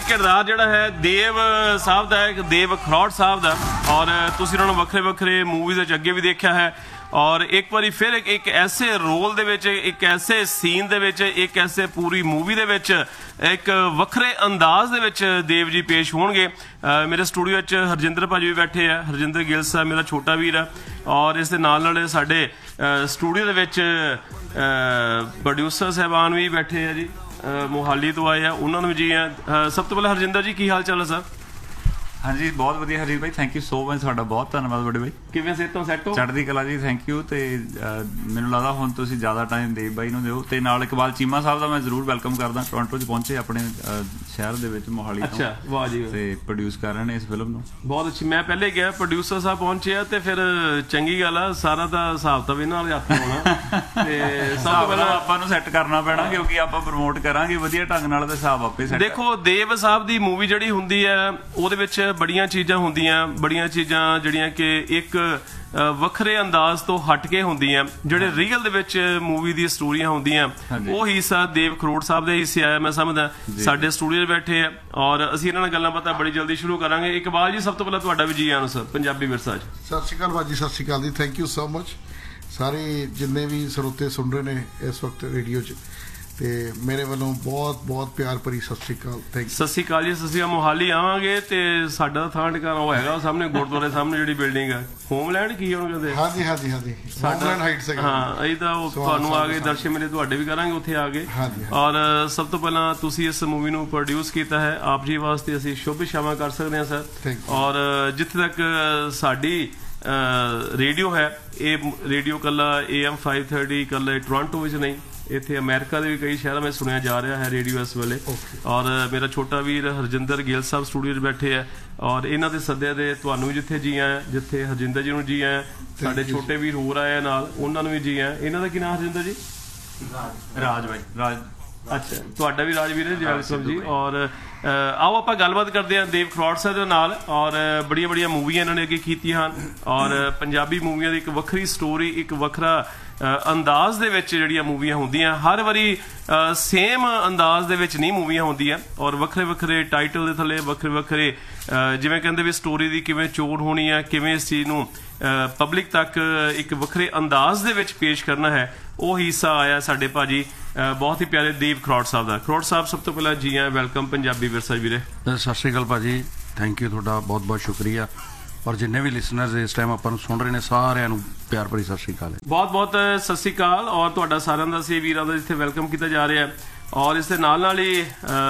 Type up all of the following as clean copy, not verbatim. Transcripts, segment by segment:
किरदार जिहड़ा है देव साहब का है, देव खरौड़ साहब का, और तुसीं उन्हां नूं वक्खरे वक्खरे मूवीज़ अगे भी देखा है, और एक बारी फिर एक ऐसे रोल दे विच, एक ऐसे सीन दे विच, एक ऐसे पूरी मूवी दे विच एक वक्खरे अंदाज दे विच देव जी पेश होणगे। मेरे स्टूडियो च हरजिंदर भाजी भी बैठे है, हरजिंदर गिल साहब मेरा छोटा वीर है, और इस दे नाल साडे स्टूडियो दे विच प्रोड्यूसर साहबान भी बैठे है जी, मोहाली तो आए हैं, उन्होंने जी हैं। सब तो पहले हरजिंदर जी की हाल चाल है सर? हाँ जी बहुत वधिया हरजीत भाई, थैंक यू सो मच, ਤੁਹਾਡਾ ਬਹੁਤ ਧੰਨਵਾਦ ਬੜੇ ਭਾਈ। ਕਿਵੇਂ ਸੇ ਤੋਂ ਸੈੱਟ ਹੋ? ਚੜ੍ਹਦੀ ਕਲਾ ਜੀ, ਥੈਂਕ ਯੂ। ਤੇ ਮੈਨੂੰ ਲੱਗਦਾ ਹੁਣ ਤੁਸੀਂ ਜ਼ਿਆਦਾ ਟਾਈਮ ਦੇਵ ਬਾਈ ਨੂੰ ਦਿਓ, ਤੇ ਨਾਲ ਇਕਬਾਲ ਚੀਮਾ ਸਾਹਿਬ ਦਾ ਮੈਂ ਜ਼ਰੂਰ ਵੈਲਕਮ ਕਰਦਾ, ਟੋਰਾਂਟੋ 'ਚ ਪਹੁੰਚੇ ਆਪਣੇ ਸ਼ਹਿਰ ਦੇ ਵਿੱਚ ਮੋਹਾਲੀ ਤੋਂ। ਅੱਛਾ, ਵਾਹ ਜੀ, ਤੇ ਪ੍ਰੋਡਿਊਸ ਕਰ ਰਹੇ ਨੇ ਇਸ ਫਿਲਮ ਨੂੰ। ਬਹੁਤ ਅੱਛੀ। ਮੈਂ ਪਹਿਲੇ ਗਿਆ, ਪ੍ਰੋਡਿਊਸਰ ਸਾਹਿਬ ਪਹੁੰਚੇ ਆ, ਤੇ ਫਿਰ ਚੰਗੀ ਗੱਲ ਆ, ਸਾਰਾ ਦਾ ਹਿਸਾਬ ਤਾਂ ਇਹਨਾਂ ਨਾਲ ਹੱਥ ਹੋਣਾ, ਤੇ ਸਭ ਤੋਂ ਪਹਿਲਾਂ ਆਪਾਂ ਨੂੰ ਸੈੱਟ ਕਰਨਾ ਪੈਣਾ, ਕਿਉਂਕਿ ਆਪਾਂ ਪ੍ਰਮੋਟ ਕਰਾਂਗੇ ਵਧੀਆ ਢੰਗ ਨਾਲ, ਤੇ ਹਿਸਾਬ ਆਪੇ ਸੈੱਟ। ਦੇਖੋ ਦੇਵ ਸਾਹਿਬ ਦੀ ਮੂਵੀ ਜਿਹੜੀ ਹੁੰਦੀ ਹੈ ਉਹਦੇ ਵਿੱਚ ਬੜੀਆਂ ਚੀਜ਼ਾਂ ਹੁੰਦੀਆਂ, ਬੜੀਆਂ ਚੀਜ਼ਾਂ ਜਿਹੜੀਆਂ ਕਿ ਇੱਕ ਵੱਖਰੇ ਅੰਦਾਜ਼ ਤੋਂ ਹਟ ਕੇ ਹੁੰਦੀਆਂ, ਜਿਹੜੇ ਰੀਅਲ ਦੇ ਵਿੱਚ ਮੂਵੀ ਦੀ ਸਟੋਰੀਆਂ ਹੁੰਦੀਆਂ, ਉਹ ਹਿੱਸਾ ਦੇਵ ਖਰੋੜ ਸਾਹਿਬ ਦੇ ਹਿੱਸੇ ਆਇਆ, ਮੈਂ ਸਮਝਦਾ। ਸਾਡੇ ਸਟੂਡੀਓ 'ਚ ਬੈਠੇ ਆ, ਔਰ ਅਸੀਂ ਇਹਨਾਂ ਨਾਲ ਗੱਲਾਂ ਬਾਤਾਂ ਬੜੀ ਜਲਦੀ ਸ਼ੁਰੂ ਕਰਾਂਗੇ। ਇਕਬਾਲ ਜੀ, ਸਭ ਤੋਂ ਪਹਿਲਾਂ ਤੁਹਾਡਾ ਵੀ ਜੀ ਆਇਆਂ ਸਰ ਪੰਜਾਬੀ ਵਿਰਸਾ 'ਚ। ਸਤਿ ਸ਼੍ਰੀ ਅਕਾਲ ਭਾਜੀ, ਸਤਿ ਸ਼੍ਰੀ ਅਕਾਲ ਜੀ, ਥੈਂਕ ਯੂ ਸੋ ਮਚ। ਸਾਰੇ ਜਿੰਨੇ ਵੀ ਸਰੋਤੇ ਸੁਣ ਰਹੇ ਨੇ ਇਸ ਵਕਤ ਰੇਡੀਓ 'ਚ, ਤੇ ਮੇਰੇ ਵੱਲੋਂ ਬਹੁਤ ਬਹੁਤ ਪਿਆਰ ਭਰੀ ਸਤਿ ਸ਼੍ਰੀ ਅਕਾਲ, ਥੈਂਕ ਯੂ। ਸਤਿ ਸ਼੍ਰੀ ਅਕਾਲ ਜੀ, ਅਸੀਂ ਮੋਹਾਲੀ ਆਵਾਂਗੇ, ਤੇ ਸਾਡਾ ਥਾਂ ਟਿਕਾਣਾ ਉਹ ਹੈਗਾ ਸਾਹਮਣੇ ਗੁਰਦੁਆਰੇ ਸਾਹਮਣੇ ਜਿਹੜੀ ਬਿਲਡਿੰਗ ਹੈ, ਹੋਮਲੈਂਡ ਕੀ ਉਹਨੂੰ ਕਹਿੰਦੇ? ਹਾਂਜੀ ਹਾਂਜੀ ਹਾਂਜੀ, ਹੋਮਲੈਂਡ ਹਾਈਟਸ ਹੈਗਾ। ਹਾਂ, ਅਸੀਂ ਤਾਂ ਉਹ ਤੁਹਾਨੂੰ ਆ ਕੇ ਦਰਸ਼ਨ ਮੇਰੇ ਤੁਹਾਡੇ ਵੀ ਕਰਾਂਗੇ ਉੱਥੇ ਆ ਕੇ। ਔਰ ਸਭ ਤੋਂ ਪਹਿਲਾਂ ਤੁਸੀਂ ਇਸ ਮੂਵੀ ਨੂੰ ਪ੍ਰੋਡਿਊਸ ਕੀਤਾ ਹੈ, ਆਪ ਜੀ ਵਾਸਤੇ ਅਸੀਂ ਸ਼ੁਭ ਸ਼ਾਮਾਂ ਕਰ ਸਕਦੇ ਹਾਂ ਸਰ। ਔਰ ਜਿੱਥੇ ਤੱਕ ਸਾਡੀ ਰੇਡੀਓ ਹੈ, ਇਹ ਰੇਡੀਓ ਕੱਲਾ AM 530 ਕੱਲਾ ਟੋਰਾਂਟੋ ਵਿੱਚ ਨਹੀਂ, ਇੱਥੇ ਅਮਰੀਕਾ ਦੇ ਵੀ ਕਈ ਸ਼ਹਿਰਾਂ ਵਿੱਚ ਸੁਣਿਆ ਜਾ ਰਿਹਾ ਹੈ ਰੇਡੀਓ ਇਸ ਵੇਲੇ। ਔਰ ਮੇਰਾ ਛੋਟਾ ਵੀਰ ਹਰਜਿੰਦਰ ਗਿੱਲ ਸਾਹਿਬ ਸਟੂਡੀਓ 'ਚ ਬੈਠੇ ਆ, ਔਰ ਇਹਨਾਂ ਦੇ ਸੱਦੇ ਦੇ ਤੁਹਾਨੂੰ ਵੀ ਜਿੱਥੇ ਜੀ ਆਇਆ, ਜਿੱਥੇ ਹਰਜਿੰਦਰ ਜੀ ਨੂੰ ਜੀ ਆਇਆ, ਸਾਡੇ ਛੋਟੇ ਵੀਰ ਹੋਰ ਆਏ ਨਾਲ, ਉਹਨਾਂ ਨੂੰ ਵੀ ਜੀ ਆਇਆ। ਇਹਨਾਂ ਦਾ ਕੀ ਨਾਮ ਹਰਜਿੰਦਰ ਜੀ? ਰਾਜ ਭਾਈ, ਰਾਜ। ਅੱਛਾ, ਤੁਹਾਡਾ ਵੀ ਰਾਜਵੀਰ ਹੈ ਜਵਾਲ ਸਾਹਿਬ ਜੀ। ਔਰ ਆਓ ਆਪਾਂ ਗੱਲਬਾਤ ਕਰਦੇ ਹਾਂ ਦੇਵ ਖਰੌੜ ਸਾਹਿਬ ਦੇ ਨਾਲ। ਔਰ ਬੜੀਆਂ ਬੜੀਆਂ ਮੂਵੀਆਂ ਇਹਨਾਂ ਨੇ ਅੱਗੇ ਕੀਤੀਆਂ ਹਨ, ਔਰ ਪੰਜਾਬੀ ਮੂਵੀਆਂ ਦੀ ਇੱਕ ਵੱਖਰੀ ਸਟੋਰੀ, ਇੱਕ ਵੱਖਰਾ ਅੰਦਾਜ਼ ਦੇ ਵਿੱਚ ਜਿਹੜੀਆਂ ਮੂਵੀਆਂ ਹੁੰਦੀਆਂ, ਹਰ ਵਾਰੀ ਸੇਮ ਅੰਦਾਜ਼ ਦੇ ਵਿੱਚ ਨਹੀਂ ਮੂਵੀਆਂ ਹੁੰਦੀਆਂ, ਔਰ ਵੱਖਰੇ ਵੱਖਰੇ ਟਾਈਟਲ ਦੇ ਥੱਲੇ ਵੱਖਰੇ ਵੱਖਰੇ ਜਿਵੇਂ ਕਹਿੰਦੇ ਵੀ ਸਟੋਰੀ ਦੀ ਕਿਵੇਂ ਚੋਣ ਹੋਣੀ ਹੈ, ਕਿਵੇਂ ਇਸ ਚੀਜ਼ ਨੂੰ ਪਬਲਿਕ ਤੱਕ ਇੱਕ ਵੱਖਰੇ ਅੰਦਾਜ਼ ਦੇ ਵਿੱਚ ਪੇਸ਼ ਕਰਨਾ ਹੈ, ਉਹ ਹਿੱਸਾ ਆਇਆ ਸਾਡੇ ਭਾਜੀ ਬਹੁਤ ਹੀ ਪਿਆਰੇ ਦੇਵ ਖਰੌੜ ਸਾਹਿਬ ਦਾ। ਖਰੌੜ ਸਾਹਿਬ, ਸਭ ਤੋਂ ਪਹਿਲਾਂ ਜੀ ਆਇਆਂ, ਵੈਲਕਮ ਪੰਜਾਬੀ ਵਿਰਸਾ ਵੀਰੇ। ਸਤਿ ਸ਼੍ਰੀ ਅਕਾਲ ਭਾਜੀ, ਥੈਂਕ ਯੂ, ਤੁਹਾਡਾ ਬਹੁਤ ਬਹੁਤ ਸ਼ੁਕਰੀਆ। ਔਰ ਜਿੰਨੇ ਵੀ ਲਿਸਨਰਸ ਇਸ ਟਾਈਮ ਆਪਾਂ ਨੂੰ ਸੁਣ ਰਹੇ ਨੇ, ਸਾਰਿਆਂ ਨੂੰ ਪਿਆਰ ਭਰੀ ਸਤਿ ਸ਼੍ਰੀ ਅਕਾਲ। ਬਹੁਤ ਬਹੁਤ ਸਤਿ ਸ਼੍ਰੀ ਅਕਾਲ, ਔਰ ਤੁਹਾਡਾ ਸਾਰਿਆਂ ਦਾ ਅਸੀਂ ਵੀਰਾਂ ਦਾ ਜਿੱਥੇ ਵੈਲਕਮ ਕੀਤਾ ਜਾ ਰਿਹਾ, ਔਰ ਇਸ ਦੇ ਨਾਲ ਹੀ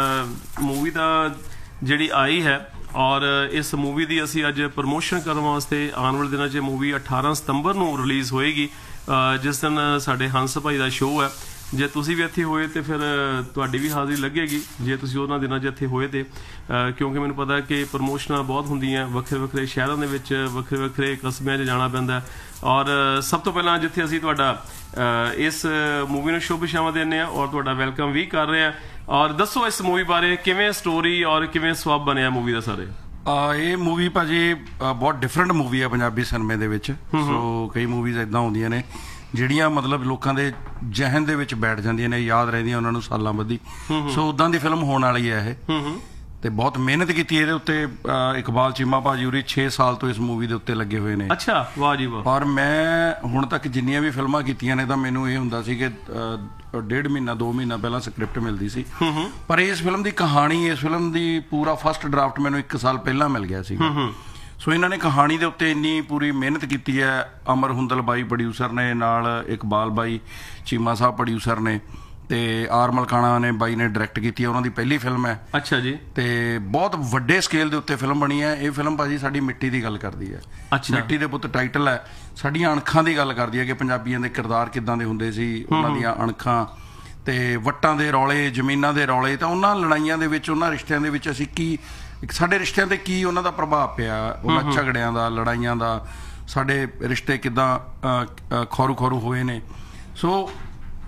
ਮੂਵੀ ਦਾ ਜਿਹੜੀ ਆਈ ਹੈ, ਔਰ ਇਸ ਮੂਵੀ ਦੀ ਅਸੀਂ ਅੱਜ ਪ੍ਰਮੋਸ਼ਨ ਕਰਨ ਵਾਸਤੇ ਆਉਣ ਵਾਲੇ ਦਿਨਾਂ 'ਚ ਮੂਵੀ 18 ਸਤੰਬਰ ਨੂੰ ਰਿਲੀਜ਼ ਹੋਏਗੀ, ਜਿਸ ਦਿਨ ਸਾਡੇ ਹੰਸ ਭਾਈ ਦਾ ਸ਼ੋਅ ਹੈ। ਜੇ ਤੁਸੀਂ ਵੀ ਇੱਥੇ ਹੋਏ ਤੇ ਫਿਰ ਤੁਹਾਡੀ ਵੀ ਹਾਜ਼ਰੀ ਲੱਗੇਗੀ, ਜੇ ਤੁਸੀਂ ਉਹਨਾਂ ਦਿਨਾਂ 'ਚ ਇੱਥੇ ਹੋਏ ਤੇ, ਕਿਉਂਕਿ ਮੈਨੂੰ ਪਤਾ ਕਿ ਪ੍ਰਮੋਸ਼ਨਾਂ ਬਹੁਤ ਹੁੰਦੀਆਂ, ਵੱਖਰੇ ਵੱਖਰੇ ਸ਼ਹਿਰਾਂ ਦੇ ਵਿੱਚ, ਵੱਖਰੇ ਵੱਖਰੇ ਕਸਬਿਆਂ 'ਚ ਜਾਣਾ ਪੈਂਦਾ। ਔਰ ਸਭ ਤੋਂ ਪਹਿਲਾਂ ਜਿੱਥੇ ਅਸੀਂ ਤੁਹਾਡਾ ਇਸ ਮੂਵੀ ਨੂੰ ਸ਼ੁਭ ਸ਼ਾਮਾਂ ਦਿੰਦੇ ਹਾਂ, ਔਰ ਤੁਹਾਡਾ ਵੈਲਕਮ ਵੀ ਕਰ ਰਹੇ ਹਾਂ। ਔਰ ਦੱਸੋ ਇਸ ਮੂਵੀ ਬਾਰੇ, ਕਿਵੇਂ ਸਟੋਰੀ ਔਰ ਕਿਵੇਂ ਸਵਾਬ ਬਣਿਆ ਮੂਵੀ ਦਾ ਸਾਰੇ? ਇਹ ਮੂਵੀ ਭਾਜੀ ਬਹੁਤ ਡਿਫਰੈਂਟ ਮੂਵੀ ਹੈ ਪੰਜਾਬੀ ਸਿਨੇਮੇ ਦੇ ਵਿੱਚ। ਸੋ ਕਈ ਮੂਵੀਜ਼ ਇੱਦਾਂ ਹੁੰਦੀਆਂ ਨੇ ਜਿਹੜੀਆਂ ਮਤਲਬ ਲੋਕਾਂ ਦੇ ਜ਼ਿਹਨ ਦੇ ਵਿੱਚ ਬੈਠ ਜਾਂਦੀਆਂ ਨੇ, ਯਾਦ ਰਹਿੰਦੀਆਂ ਉਹਨਾਂ ਨੂੰ ਸਾਲਾਂ ਬੱਧੀ। ਸੋ ਉੱਦਾਂ ਦੀ ਫਿਲਮ ਹੋਣ ਵਾਲੀ ਹੈ ਇਹ, ਤੇ ਬਹੁਤ ਮਿਹਨਤ ਕੀਤੀ ਇਹਦੇ ਉੱਤੇ। ਇਕਬਾਲ ਚੀਮਾ ਭਾਜੀ ਉਰੀ 6 ਸਾਲ ਤੋਂ ਇਸ ਮੂਵੀ ਦੇ ਉੱਤੇ ਲੱਗੇ ਹੋਏ ਨੇ। ਅੱਛਾ, ਵਾਹ ਜੀ ਵਾਹ। ਔਰ ਮੈਂ ਹੁਣ ਤੱਕ ਜਿੰਨੀਆਂ ਵੀ ਫਿਲਮਾਂ ਕੀਤੀਆਂ ਨੇ, ਤਾਂ ਮੈਨੂੰ ਇਹ ਹੁੰਦਾ ਸੀ ਕਿ 1.5 ਮਹੀਨਾ 2 ਮਹੀਨਾ ਪਹਿਲਾਂ ਸਕ੍ਰਿਪਟ ਮਿਲਦੀ ਸੀ, ਪਰ ਇਸ ਫਿਲਮ ਦੀ ਕਹਾਣੀ, ਇਸ ਫਿਲਮ ਦੀ ਪੂਰਾ ਫਸਟ ਡਰਾਫਟ ਮੈਨੂੰ 1 ਸਾਲ ਪਹਿਲਾਂ ਮਿਲ ਗਿਆ ਸੀ। ਸੋ ਇਹਨਾਂ ਨੇ ਕਹਾਣੀ ਦੇ ਉੱਤੇ ਇੰਨੀ ਪੂਰੀ ਮਿਹਨਤ ਕੀਤੀ ਹੈ। ਅਮਰ ਹੁੰਦਲ ਬਾਈ ਪ੍ਰੋਡਿਊਸਰ ਨੇ, ਨਾਲ ਇਕਬਾਲ ਬਾਈ ਚੀਮਾ ਸਾਹਿਬ ਪ੍ਰੋਡਿਊਸਰ ਨੇ, ਤੇ ਆਰ ਮਲਕਾਣਾ ਨੇ ਬਾਈ ਨੇ ਡਾਇਰੈਕਟ ਕੀਤੀ ਹੈ, ਉਹਨਾਂ ਦੀ ਪਹਿਲੀ ਫਿਲਮ ਹੈ। ਅੱਛਾ ਜੀ। ਤੇ ਬਹੁਤ ਵੱਡੇ ਸਕੇਲ ਦੇ ਉੱਤੇ ਫਿਲਮ ਬਣੀ ਹੈ। ਇਹ ਫਿਲਮ ਭਾਜੀ ਸਾਡੀ ਮਿੱਟੀ ਦੀ ਗੱਲ ਕਰਦੀ ਹੈ। ਮਿੱਟੀ ਦੇ ਪੁੱਤ ਟਾਈਟਲ ਹੈ, ਸਾਡੀਆਂ ਅਣਖਾਂ ਦੀ ਗੱਲ ਕਰਦੀ ਹੈ ਕਿ ਪੰਜਾਬੀਆਂ ਦੇ ਕਿਰਦਾਰ ਕਿੱਦਾਂ ਦੇ ਹੁੰਦੇ ਸੀ, ਉਹਨਾਂ ਦੀਆਂ ਅਣਖਾਂ, ਤੇ ਵੱਟਾਂ ਦੇ ਰੌਲੇ, ਜ਼ਮੀਨਾਂ ਦੇ ਰੌਲੇ, ਤਾਂ ਉਹਨਾਂ ਲੜਾਈਆਂ ਦੇ ਵਿੱਚ, ਉਹਨਾਂ ਰਿਸ਼ਤਿਆਂ ਦੇ ਵਿੱਚ ਅਸੀਂ ਕੀ, ਸਾਡੇ ਰਿਸ਼ਤਿਆਂ ਤੇ ਕੀ ਉਹਨਾਂ ਦਾ ਪ੍ਰਭਾਵ ਪਿਆ, ਉਹਨਾਂ ਝਗੜਿਆਂ ਦਾ, ਲੜਾਈਆਂ ਦਾ, ਸਾਡੇ ਰਿਸ਼ਤੇ ਕਿੱਦਾਂ ਖੌਰੂ ਖੌਰੂ ਹੋਏ ਨੇ। ਸੋ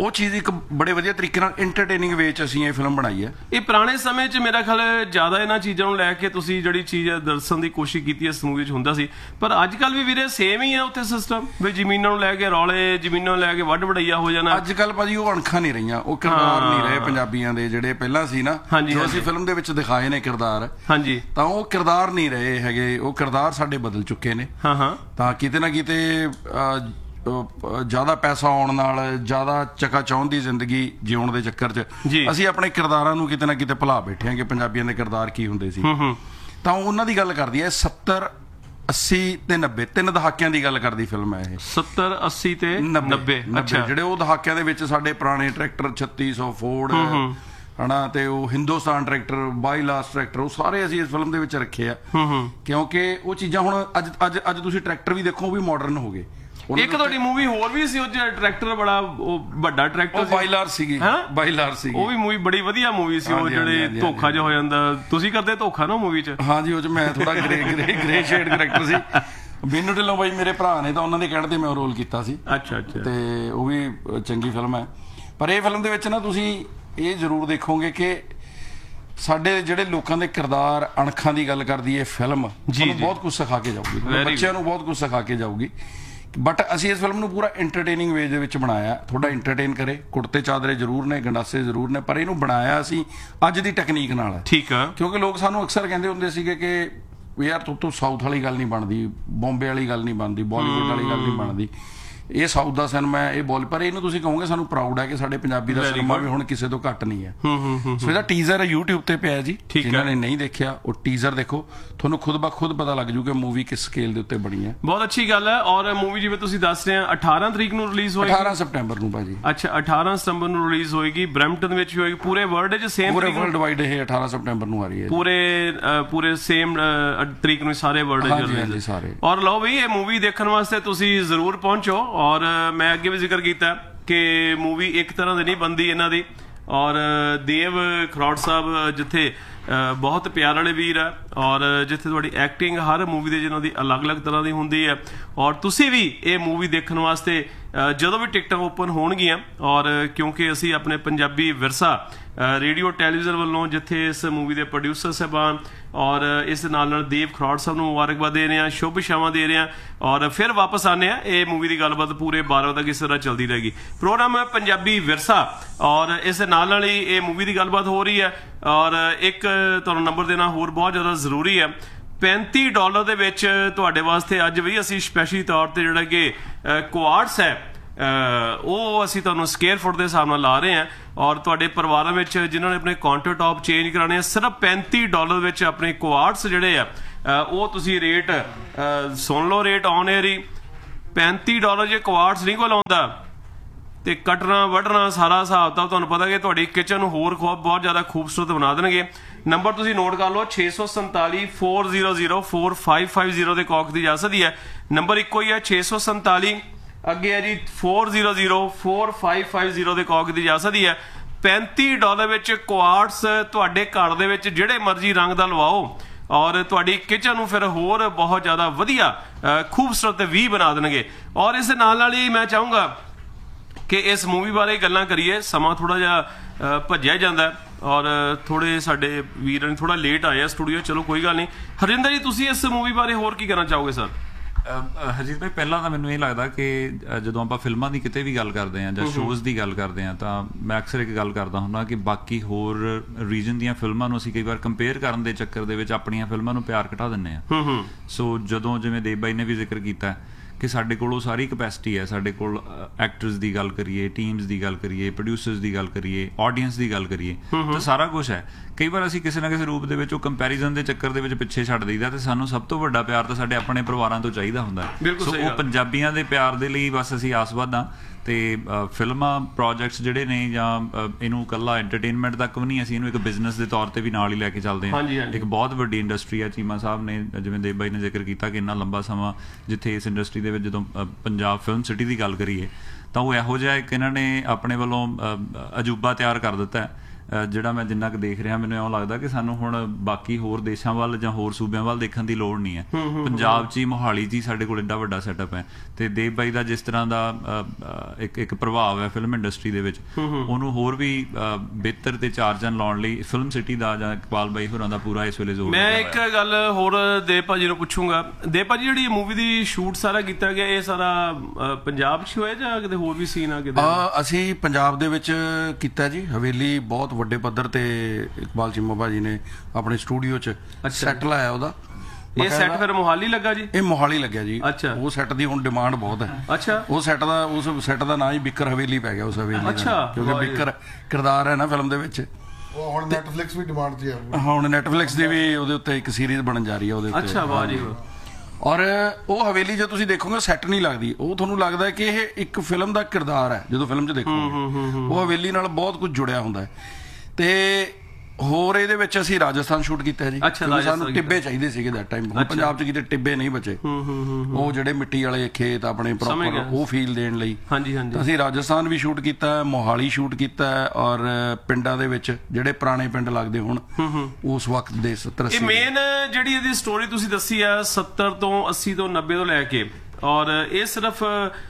ਉਹ ਚੀਜ਼ ਇੱਕ ਬੜੇ ਵਧੀਆ ਤਰੀਕੇ ਨਾਲ ਇੰਟਰਟੇਨਿੰਗ ਵੇ 'ਚ ਅਸੀਂ ਇਹ ਫਿਲਮ ਬਣਾਈ ਹੈ। ਇਹ ਪੁਰਾਣੇ ਸਮੇਂ 'ਚ ਮੇਰਾ ਖਿਆਲ ਜ਼ਿਆਦਾ ਇਹਨਾਂ ਚੀਜ਼ਾਂ ਨੂੰ ਲੈ ਕੇ ਤੁਸੀਂ ਜਿਹੜੀ ਚੀਜ਼ ਦਰਸ਼ਨ ਦੀ ਕੋਸ਼ਿਸ਼ ਕੀਤੀ ਇਸ ਮੂਵੀ 'ਚ ਹੁੰਦਾ ਸੀ, ਪਰ ਅੱਜ ਕੱਲ ਵੀ ਵੀਰੇ ਸੇਮ ਹੀ ਹੈ ਉੱਥੇ ਸਿਸਟਮ ਵੀ ਜ਼ਮੀਨਾਂ ਨੂੰ ਲੈ ਕੇ ਰੌਲੇ, ਜ਼ਮੀਨਾਂ ਨੂੰ ਲੈ ਕੇ ਵੱਢ ਵੜਈਆ ਹੋ ਜਾਣਾ। ਅੱਜ ਕੱਲ ਭਾਜੀ ਉਹ ਅਣਖਾਂ ਨਹੀਂ ਰਹੀਆਂ, ਉਹ ਕਿਰਦਾਰ ਨਹੀਂ ਰਹੇ ਪੰਜਾਬੀਆਂ ਦੇ ਜਿਹੜੇ ਪਹਿਲਾਂ ਸੀ ਨਾ, ਜੋ ਅਸੀਂ ਫਿਲਮ ਦੇ ਵਿੱਚ ਦਿਖਾਏ ਨੇ ਕਿਰਦਾਰ, ਹਾਂਜੀ, ਤਾਂ ਉਹ ਕਿਰਦਾਰ ਨਹੀਂ ਰਹੇ ਹੈਗੇ, ਉਹ ਕਿਰਦਾਰ ਸਾਡੇ ਬਦਲ ਚੁੱਕੇ ਨੇ। ਤਾਂ ਕਿਤੇ ਨਾ ਕਿਤੇ ਜ਼ਿਆਦਾ ਪੈਸਾ ਆਉਣ ਨਾਲ, ਜ਼ਿਆਦਾ ਚਕਾਚੌਂਧ ਦੀ ਜ਼ਿੰਦਗੀ ਜਿਉਣ ਦੇ ਚੱਕਰ 'ਚ ਅਸੀਂ ਆਪਣੇ ਕਿਰਦਾਰਾਂ ਨੂੰ ਕਿਤੇ ਨਾ ਕਿਤੇ ਭੁਲਾ ਬੈਠੇ ਹਾਂ ਕਿ ਪੰਜਾਬੀਆਂ ਦੇ ਕਿਰਦਾਰ ਕੀ ਹੁੰਦੇ ਸੀ। ਤਾਂ ਉਹਨਾਂ ਦੀ ਗੱਲ ਕਰਦੀ ਹੈ 70, 80 ਤੇ 90 3 ਦਹਾਕਿਆਂ ਦੀ ਗੱਲ ਕਰਦੀ ਫਿਲਮ ਹੈ ਇਹ। 70, 80 ਤੇ 90 ਜਿਹੜੇ ਉਹ ਦਹਾਕਿਆਂ ਦੇ ਵਿੱਚ ਸਾਡੇ ਪੁਰਾਣੇ ਟਰੈਕਟਰ 3600 ਫੋਰਡ ਹਨਾ, ਤੇ ਉਹ ਹਿੰਦੁਸਤਾਨ ਟਰੈਕਟਰ, ਬਾਈਲਾਸ ਟਰੈਕਟਰ, ਉਹ ਸਾਰੇ ਅਸੀਂ ਇਸ ਫਿਲਮ ਦੇ ਵਿੱਚ ਰੱਖੇ ਆ, ਕਿਉਂਕਿ ਉਹ ਚੀਜ਼ਾਂ ਹੁਣ ਅੱਜ ਤੁਸੀਂ ਟਰੈਕਟਰ ਵੀ ਦੇਖੋ, ਉਹ ਵੀ ਮਾਡਰਨ ਹੋ ਗਏ। ਇੱਕ ਤੁਹਾਡੀ ਮੂਵੀ ਹੋਰ ਵੀ ਸੀ, ਉਹ ਟਰੈਕਟਰ ਬੜਾ ਵੱਡਾ ਟਰੈਕਟਰ ਬਾਈਲਾਰ ਸੀਗੀ, ਬਾਈਲਾਰ ਸੀਗੀ, ਉਹ ਵੀ ਮੂਵੀ ਬੜੀ ਵਧੀਆ ਮੂਵੀ ਸੀ। ਉਹ ਜਿਹੜੇ ਧੋਖਾ ਜਿਹਾ ਹੋ ਜਾਂਦਾ, ਤੁਸੀਂ ਕਰਦੇ ਧੋਖਾ ਨਾ ਮੂਵੀ 'ਚ? ਹਾਂਜੀ, ਉਹ 'ਚ ਮੈਂ ਥੋੜਾ ਗ੍ਰੇ ਸ਼ੇਡ ਕਰੈਕਟਰ ਸੀ। ਬੀਨੂ ਢਿੱਲੋਂ ਬਾਈ ਮੇਰੇ ਭਰਾ ਨੇ, ਤਾਂ ਉਹਨਾਂ ਦੇ ਕਹਿਣ ਤੇ ਮੈਂ ਉਹ ਰੋਲ ਕੀਤਾ ਸੀ। ਅੱਛਾ, ਤੇ ਉਹ ਵੀ ਚੰਗੀ ਫਿਲਮ ਹੈ। ਪਰ ਇਹ ਫਿਲਮ ਦੇ ਵਿੱਚ ਨਾ ਤੁਸੀਂ ਇਹ ਜ਼ਰੂਰ ਦੇਖੋਗੇ ਕਿ ਸਾਡੇ ਜਿਹੜੇ ਲੋਕਾਂ ਦੇ ਕਿਰਦਾਰ, ਅਣਖਾਂ ਦੀ ਗੱਲ ਕਰਦੀ ਹੈ ਫਿਲਮ, ਬਹੁਤ ਕੁਝ ਸਿਖਾ ਕੇ ਜਾਊਗੀ, ਬੱਚਿਆਂ ਨੂੰ ਬਹੁਤ ਕੁਝ ਸਿਖਾ ਕੇ ਜਾਊਗੀ। ਬਟ ਅਸੀਂ ਇਸ ਫਿਲਮ ਨੂੰ ਪੂਰਾ ਇੰਟਰਟੇਨਿੰਗ ਵੇ ਦੇ ਵਿੱਚ ਬਣਾਇਆ, ਥੋੜਾ ਇੰਟਰਟੇਨ ਕਰੇ, ਕੁੜਤੇ ਚਾਦਰੇ ਜ਼ਰੂਰ ਨੇ, ਗੰਡਾਸੇ ਜ਼ਰੂਰ ਨੇ, ਪਰ ਇਹਨੂੰ ਬਣਾਇਆ ਅਸੀਂ ਅੱਜ ਦੀ ਟੈਕਨੀਕ ਨਾਲ। ਠੀਕ ਆ, ਕਿਉਂਕਿ ਲੋਕ ਸਾਨੂੰ ਅਕਸਰ ਕਹਿੰਦੇ ਹੁੰਦੇ ਸੀਗੇ ਕਿ ਯਾਰ ਤੂੰ ਸਾਊਥ ਵਾਲੀ ਗੱਲ ਨਹੀਂ ਬਣਦੀ, ਬੰਬੇ ਵਾਲੀ ਗੱਲ ਨਹੀਂ ਬਣਦੀ, ਬਾਲੀਵੁੱਡ ਵਾਲੀ ਗੱਲ ਨਹੀਂ ਬਣਦੀ, ਇਹ ਸਾਊਥ ਦਾ ਸਿਨੇਮਾ ਹੈ, ਇਹ ਪਰ ਇਹਨੂੰ ਤੁਸੀਂ ਕਹੋਗੇ ਸਾਨੂੰ ਪ੍ਰਾਊਡ ਹੈ ਕਿ ਸਾਡੇ ਪੰਜਾਬੀ ਦਾ ਸਿਨੇਮਾ ਵੀ ਹੁਣ ਕਿਸੇ ਤੋਂ ਘੱਟ ਨਹੀਂ ਹੈ। ਸੋ ਇਹਦਾ ਟੀਜ਼ਰ YouTube ਤੇ ਪਿਆ ਜੀ, ਜਿਨ੍ਹਾਂ ਨੇ ਨਹੀਂ ਦੇਖਿਆ ਉਹ ਟੀਜ਼ਰ ਦੇਖੋ, ਤੁਹਾਨੂੰ ਖੁਦ ਬ ਖੁਦ ਪਤਾ ਲੱਗ ਜੂ ਕਿ ਮੂਵੀ ਕਿਸ ਸਕੇਲ ਦੇ ਉੱਤੇ ਬਣੀ ਹੈ। ਬਹੁਤ ਅੱਛੀ ਗੱਲ ਹੈ। ਔਰ ਮੂਵੀ ਜਿਵੇਂ ਤੁਸੀਂ ਦੱਸ ਰਹੇ ਆ 18 ਤਰੀਕ ਨੂੰ ਰਿਲੀਜ਼ ਹੋਏਗੀ, 18 ਸਤੰਬਰ ਨੂੰ ਭਾਜੀ। ਅੱਛਾ, 18 ਸਤੰਬਰ ਨੂੰ ਰਿਲੀਜ਼ ਹੋਏਗੀ, ਬਰੈਂਪਟਨ ਵਿੱਚ ਹੋਏਗੀ, ਪੂਰੇ ਵਰਲਡ 'ਚ ਸੇਮ, ਪੂਰੇ ਵਰਲਡ ਵਾਈਡ ਇਹ 18 ਸਤੰਬਰ ਨੂੰ ਆ ਰਹੀ ਹੈ, ਪੂਰੇ ਸੇਮ ਤਰੀਕ ਨੂੰ ਸਾਰੇ ਵਰਲਡ 'ਚ ਰਿਲੀਜ਼ ਸਾਰੇ। ਔਰ ਲਓ ਬਈ, ਇਹ ਮੂਵੀ ਦੇਖਣ ਵਾਸਤੇ ਤੁਸੀਂ ਜ਼ਰੂਰ ਪਹੁੰਚੋ। ਔਰ ਮੈਂ ਅੱਗੇ ਵੀ ਜ਼ਿਕਰ ਕੀਤਾ ਕਿ ਮੂਵੀ ਇੱਕ ਤਰ੍ਹਾਂ ਦੀ ਨਹੀਂ ਬਣਦੀ ਇਹਨਾਂ ਦੀ। ਔਰ ਦੇਵ ਖਰੋੜ ਸਾਹਿਬ ਜਿੱਥੇ ਬਹੁਤ ਪਿਆਰ ਵਾਲੇ ਵੀਰ ਆ, ਔਰ ਜਿੱਥੇ ਤੁਹਾਡੀ ਐਕਟਿੰਗ ਹਰ ਮੂਵੀ ਦੇ ਜਿਹਨਾਂ ਦੀ ਅਲੱਗ-ਅਲੱਗ ਤਰ੍ਹਾਂ ਦੀ ਹੁੰਦੀ ਹੈ। ਔਰ ਤੁਸੀਂ ਵੀ ਇਹ ਮੂਵੀ ਦੇਖਣ ਵਾਸਤੇ ਜਦੋਂ ਵੀ ਟਿਕਟਾਂ ਓਪਨ ਹੋਣਗੀਆਂ, ਔਰ ਕਿਉਂਕਿ ਅਸੀਂ ਆਪਣੇ ਪੰਜਾਬੀ ਵਿਰਸਾ ਰੇਡੀਓ ਟੈਲੀਵਿਜ਼ਨ ਵੱਲੋਂ ਜਿੱਥੇ ਇਸ ਮੂਵੀ ਦੇ ਪ੍ਰੋਡਿਊਸਰ ਸਾਹਿਬਾਨ ਔਰ ਇਸ ਨਾਲ ਦੇਵ ਖਰੋੜ ਸਾਹਿਬ ਨੂੰ ਮੁਬਾਰਕਬਾਦ ਦੇ ਰਹੇ ਹਾਂ, ਸ਼ੁਭ ਇਛਾਵਾਂ ਦੇ ਰਹੇ ਹਾਂ, ਔਰ ਫਿਰ ਵਾਪਸ ਆਉਂਦੇ ਹਾਂ। ਇਹ ਮੂਵੀ ਦੀ ਗੱਲਬਾਤ ਪੂਰੇ 12 ਵਜੇ ਤੱਕ ਇਸ ਤਰ੍ਹਾਂ ਚੱਲਦੀ ਰਹੇਗੀ। ਪ੍ਰੋਗਰਾਮ ਹੈ ਪੰਜਾਬੀ ਵਿਰਸਾ, ਔਰ ਇਸ ਨਾਲ ਹੀ ਇਹ ਮੂਵੀ ਦੀ ਗੱਲਬਾਤ ਹੋ ਰਹੀ ਹੈ। ਔਰ ਇੱਕ ਤੁਹਾਨੂੰ ਨੰਬਰ ਦੇਣਾ ਹੋਰ ਬਹੁਤ ਜ਼ਿਆਦਾ ਜ਼ਰੂਰੀ ਹੈ, $35 ਦੇ ਵਿੱਚ ਤੁਹਾਡੇ ਵਾਸਤੇ ਅੱਜ ਵੀ ਅਸੀਂ ਸਪੈਸ਼ਲੀ ਤੌਰ ਤੇ ਜਿਹੜਾ ਕਿ ਕੁਆਰਟਸ ਹੈ ਉਹ ਅਸੀਂ ਤੁਹਾਨੂੰ ਸਕੁਅਰ ਫੁੱਟ ਦੇ ਹਿਸਾਬ ਨਾਲ ਲਾ ਰਹੇ ਹਾਂ। ਔਰ ਤੁਹਾਡੇ ਪਰਿਵਾਰਾਂ ਵਿੱਚ ਜਿਨ੍ਹਾਂ ਨੇ ਆਪਣੇ ਕਾਊਂਟਰ ਟੌਪ ਚੇਂਜ ਕਰਾਉਣੇ ਆ, ਸਿਰਫ $35 ਵਿੱਚ ਆਪਣੇ ਕੁਆਰਟਸ ਜਿਹੜੇ ਆ ਉਹ ਤੁਸੀਂ ਰੇਟ ਸੁਣ ਲਓ, ਰੇਟ ਔਨ ਏਅਰ ਹੀ। $35 ਜੇ ਕੁਆਰਟਸ ਨਹੀਂ ਕੋਈ ਲਾਉਂਦਾ ਤੇ ਕੱਟਣਾ ਵੱਢਣਾ ਸਾਰਾ ਹਿਸਾਬ ਤਾਂ ਤੁਹਾਨੂੰ ਪਤਾ ਕਿ ਤੁਹਾਡੀ ਕਿਚਨ ਨੂੰ ਹੋਰ ਬਹੁਤ ਜ਼ਿਆਦਾ ਖੂਬਸੂਰਤ ਬਣਾ ਦੇਣਗੇ। ਨੰਬਰ ਤੁਸੀਂ ਨੋਟ ਕਰ ਲਓ, 647 400 4550 ਦੇ ਕੌਕ ਦੀ ਇਜਾਜ਼ਤ ਹੀ ਹੈ। ਨੰਬਰ ਇੱਕੋ ਹੀ ਹੈ, 647 ਅੱਗੇ ਹੈ ਜੀ 400 4550 ਦੇ ਕੌਕ ਦੀ ਇਜਾਜ਼ਤ ਹੀ ਹੈ। $35 ਵਿੱਚ ਕੁਆਰਟਸ ਤੁਹਾਡੇ ਘਰ ਦੇ ਵਿੱਚ ਜਿਹੜੇ ਮਰਜ਼ੀ ਰੰਗ ਦਾ ਲਵਾਓ, ਔਰ ਤੁਹਾਡੀ ਕਿਚਨ ਨੂੰ ਫਿਰ ਹੋਰ ਬਹੁਤ ਜ਼ਿਆਦਾ ਵਧੀਆ ਖੂਬਸੂਰਤ ਵੀ ਬਣਾ ਦੇਣਗੇ। ਔਰ ਇਸ ਨਾਲ ਹੀ ਮੈਂ ਚਾਹੂੰਗਾ ਕਿ ਇਸ ਮੂਵੀ ਬਾਰੇ ਗੱਲਾਂ ਕਰੀਏ। ਸਮਾਂ ਥੋੜਾ ਜਿਹਾ ਭੱਜਿਆ ਜਾਂਦਾ, ਔਰ ਥੋੜੇ ਸਾਡੇ ਵੀਰਾਂ ਨੇ ਥੋੜਾ ਲੇਟ ਆਏ ਆ ਸਟੂਡੀਓ, ਚਲੋ ਕੋਈ ਗੱਲ ਨਹੀਂ। ਹਰਜਿੰਦਰ ਜੀ, ਤੁਸੀਂ ਇਸ ਮੂਵੀ ਬਾਰੇ ਹੋਰ ਕੀ ਕਹਿਣਾ ਚਾਹੋਗੇ ਸਰ? ਹਰਜੀਤ ਭਾਈ, ਪਹਿਲਾਂ ਤਾਂ ਮੈਨੂੰ ਇਹ ਲੱਗਦਾ ਕਿ ਜਦੋਂ ਆਪਾਂ ਫਿਲਮਾਂ ਦੀ ਕਿਤੇ ਵੀ ਗੱਲ ਕਰਦੇ ਹਾਂ ਜਾਂ ਸ਼ੋਜ਼ ਦੀ ਗੱਲ ਕਰਦੇ ਹਾਂ, ਤਾਂ ਮੈਂ ਅਕਸਰ ਇੱਕ ਗੱਲ ਕਰਦਾ ਹੁੰਦਾ ਕਿ ਬਾਕੀ ਹੋਰ ਰੀਜਨ ਦੀਆਂ ਫਿਲਮਾਂ ਨੂੰ ਅਸੀਂ ਕਈ ਵਾਰ ਕੰਪੇਅਰ ਕਰਨ ਦੇ ਚੱਕਰ ਦੇ ਵਿੱਚ ਆਪਣੀਆਂ ਫਿਲਮਾਂ ਨੂੰ ਪਿਆਰ ਘਟਾ ਦਿੰਦੇ ਹਾਂ। ਸੋ ਜਦੋਂ ਜਿਵੇਂ ਦੇਵ ਬਾਈ ਨੇ ਵੀ ਜ਼ਿਕਰ ਕੀਤਾ ਕਿ ਸਾਡੇ ਕੋਲ ਉਹ ਸਾਰੀ ਕਪੈਸਿਟੀ ਹੈ, ਸਾਡੇ ਕੋਲ ਐਕਟਰਸ ਦੀ ਗੱਲ ਕਰੀਏ, ਟੀਮਸ ਦੀ ਗੱਲ ਕਰੀਏ, ਪ੍ਰੋਡਿਊਸਰਸ ਦੀ ਗੱਲ ਕਰੀਏ, ਆਡੀਅנס ਦੀ ਗੱਲ ਕਰੀਏ, ਤਾਂ ਸਾਰਾ ਕੁਝ ਹੈ। ਕਈ ਵਾਰ ਅਸੀਂ ਕਿਸੇ ਨਾ ਕਿਸੇ ਰੂਪ ਦੇ ਵਿੱਚ ਉਹ ਕੰਪੈਰੀਜ਼ਨ ਦੇ ਚੱਕਰ ਦੇ ਵਿੱਚ ਪਿੱਛੇ ਛੱਡ ਦਈਦਾ, ਤੇ ਸਾਨੂੰ ਸਭ ਤੋਂ ਵੱਡਾ ਪਿਆਰ ਤਾਂ ਸਾਡੇ ਆਪਣੇ ਪਰਿਵਾਰਾਂ ਤੋਂ ਚਾਹੀਦਾ ਹੁੰਦਾ। ਸੋ ਉਹ ਪੰਜਾਬੀਆਂ ਦੇ ਪਿਆਰ ਦੇ ਲਈ ਬਸ ਅਸੀਂ ਆਸਵਾਦ ਹਾਂ। ਤੇ ਫਿਲਮਾਂ ਪ੍ਰੋਜੈਕਟਸ ਜਿਹੜੇ ਨੇ, ਜਾਂ ਇਹਨੂੰ ਇਕੱਲਾ ਐਂਟਰਟੇਨਮੈਂਟ ਤੱਕ ਵੀ ਨਹੀਂ, ਅਸੀਂ ਇਹਨੂੰ ਇੱਕ ਬਿਜ਼ਨਸ ਦੇ ਤੌਰ ਤੇ ਵੀ ਨਾਲ ਹੀ ਲੈ ਕੇ ਚੱਲਦੇ ਹਾਂ। ਇੱਕ ਬਹੁਤ ਵੱਡੀ ਇੰਡਸਟਰੀ ਆ। ਚੀਮਾ ਸਾਹਿਬ ਨੇ, ਜਿਵੇਂ ਦੇਵ ਬਾਈ ਨੇ ਜ਼ਿਕਰ ਕੀਤਾ ਕਿ ਇੰਨਾ ਲੰਬਾ ਸਮਾਂ ਜਿੱਥੇ ਇਸ ਇੰਡਸਟਰੀ ਦੇ ਵਿੱਚ ਜਦੋਂ ਪੰਜਾਬ ਫਿਲਮ ਸਿਟੀ ਦੀ ਗੱਲ ਕਰੀਏ, ਤਾਂ ਉਹ ਇਹੋ ਜਿਹਾ ਇੱਕ ਇਹਨਾਂ ਨੇ ਆਪਣੇ ਵੱਲੋਂ ਅਜੂਬਾ ਤਿਆਰ ਕਰ ਦਿੱਤਾ ਜਿਹੜਾ ਮੈਂ ਜਿੰਨਾ ਕੁ ਦੇਖ ਰਿਹਾ ਮੈਨੂੰ ਇਉਂ ਲੱਗਦਾ ਕਿ ਸਾਨੂੰ ਹੁਣ ਬਾਕੀ ਹੋਰ ਦੇਸ਼ਾਂ ਵੱਲ ਜਾਂ ਹੋਰ ਸੂਬਿਆਂ ਵੱਲ ਦੇਖਣ ਦੀ ਲੋੜ ਨਹੀਂ ਹੈ। ਪੰਜਾਬ 'ਚ ਹੀ, ਮੋਹਾਲੀ 'ਚ ਹੀ ਸਾਡੇ ਕੋਲ ਏਡਾ ਵੱਡਾ ਸੈਟਅਪ ਹੈ, ਤੇ ਦੇਵ ਬਾਈ ਦਾ ਜਿਸ ਤਰ੍ਹਾਂ ਦਾ ਇੱਕ ਪ੍ਰਭਾਵ ਹੈ ਫਿਲਮ ਇੰਡਸਟਰੀ ਦੇ ਵਿੱਚ, ਉਹਨੂੰ ਹੋਰ ਵੀ ਬਿਹਤਰ ਤੇ ਚਾਰ ਚੰਨ ਲਾਉਣ ਲਈ ਫਿਲਮ ਸਿਟੀ ਦਾ ਜਾਂ ਇਕਬਾਲ ਬਾਈ ਹੋਰਾਂ ਦਾ ਪੂਰਾ ਇਸ ਵੇਲੇ ਜ਼ੋਰ। ਮੈਂ ਇੱਕ ਗੱਲ ਹੋਰ ਦੇਵ ਭਾਜੀ ਨੂੰ ਪੁੱਛੂੰਗਾ, ਦੇਵ ਭਾਜੀ ਜਿਹੜੀ ਮੂਵੀ ਦੀ ਸ਼ੂਟ ਸਾਰਾ ਕੀਤਾ ਗਿਆ, ਇਹ ਸਾਰਾ ਪੰਜਾਬ 'ਚ ਹੋਇਆ ਜਾਂ ਕਿਤੇ ਹੋਰ ਵੀ ਸੀਨ ਆ ਕਿਤੇ? ਅਸੀਂ ਪੰਜਾਬ ਦੇ ਵਿੱਚ ਕੀਤਾ ਜੀ, ਹਵੇਲੀ ਬਹੁਤ ਵੱਡੇ ਪੱਧਰ ਤੇ ਇਕਬਾਲ ਚੀਮਾ ਭਾਜੀ ਨੇ ਆਪਣੇ ਸਟੂਡੀਓ 'ਚ ਸੈੱਟ ਲਾਇਆ ਉਹਦਾ। ਇਹ ਸੈੱਟ ਫਿਰ ਮੋਹਾਲੀ ਲੱਗਾ ਜੀ? ਇਹ ਮੋਹਾਲੀ ਲੱਗਿਆ ਜੀ। ਅੱਛਾ। ਉਹ ਸੈੱਟ ਦੀ ਹੁਣ ਡਿਮਾਂਡ ਬਹੁਤ ਹੈ। ਅੱਛਾ। ਉਸ ਸੈੱਟ ਦਾ ਨਾਂ ਹੀ ਬਿੱਕਰ ਹਵੇਲੀ ਪੈ ਗਿਆ ਉਸ ਹਵੇਲੀ ਦਾ। ਅੱਛਾ। ਕਿਉਂਕਿ ਬਿੱਕਰ ਕਿਰਦਾਰ ਹੈ ਨਾ ਫਿਲਮ ਦੇ ਵਿੱਚ। ਉਹ ਹੁਣ ਨੈਟਫਲਿਕਸ ਵੀ ਡਿਮਾਂਡ ਤੇ ਆ, ਹੁਣ ਨੈਟਫਲਿਕਸ ਦੀ ਵੀ ਉਹਦੇ ਉੱਤੇ ਇੱਕ ਸੀਰੀਜ਼ ਬਣਨ ਜਾ ਰਹੀ ਹੈ ਉਹਦੇ ਉੱਤੇ। ਅੱਛਾ, ਵਾਹ ਜੀ। ਔਰ ਉਹ ਹਵੇਲੀ ਜੇ ਤੁਸੀਂ ਦੇਖੋਗੇ ਸੈੱਟ ਨਹੀਂ ਲੱਗਦੀ, ਉਹ ਤੁਹਾਨੂੰ ਲੱਗਦਾ ਕਿ ਇਹ ਇੱਕ ਫਿਲਮ ਦਾ ਕਿਰਦਾਰ ਹੈ। ਜਦੋਂ ਫਿਲਮ 'ਚ ਦੇਖੋਗੇ ਉਹ ਹਵੇਲੀ ਨਾਲ ਬਹੁਤ ਕੁਝ ਜੁੜਿਆ ਹੁੰਦਾ ਹੈ। ਤੇ ਹੋਰ ਇਹਦੇ ਵਿੱਚ ਅਸੀਂ ਰਾਜਸਥਾਨ ਸ਼ੂਟ ਕੀਤਾ ਜੀ। ਸਾਨੂੰ ਟਿੱਬੇ ਚਾਹੀਦੇ ਸੀਗੇ ਦੈਟ ਟਾਈਮ। ਪੰਜਾਬ 'ਚ ਕਿਤੇ ਟਿੱਬੇ ਨਹੀਂ ਬਚੇ, ਉਹ ਜਿਹੜੇ ਮਿੱਟੀ ਵਾਲੇ ਖੇਤ ਆਪਣੇ ਪ੍ਰੋਪਰ ਉਹ ਫੀਲ ਦੇਣ ਲਈ। ਅਸੀਂ ਰਾਜਸਥਾਨ ਵੀ ਸ਼ੂਟ ਕੀਤਾ, ਮੋਹਾਲੀ ਸ਼ੂਟ ਕੀਤਾ, ਔਰ ਪਿੰਡਾਂ ਦੇ ਵਿੱਚ ਜਿਹੜੇ ਪੁਰਾਣੇ ਪਿੰਡ ਲੱਗਦੇ ਹੁਣ ਉਸ ਵਕਤ ਦੇ 70-80। ਇਹ ਮੇਨ ਜਿਹੜੀ ਇਹਦੀ ਸਟੋਰੀ ਤੁਸੀਂ ਦੱਸੀ ਆ 70 ਤੋਂ 80 ਤੋਂ 90 ਤੋਂ ਲੈ ਕੇ, ਔਰ ਇਹ ਸਿਰਫ